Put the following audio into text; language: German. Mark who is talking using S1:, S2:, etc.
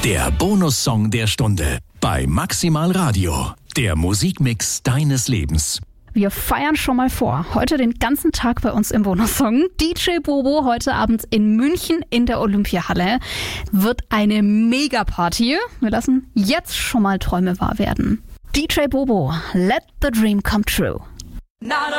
S1: Der Bonussong der Stunde bei Maximal Radio. Der Musikmix deines Lebens.
S2: Wir feiern schon mal vor. Heute den ganzen Tag bei uns im Bonussong. DJ Bobo heute Abend in München in der Olympiahalle. Wird eine Mega-Party. Wir lassen jetzt schon mal Träume wahr werden. DJ Bobo, let the dream come true.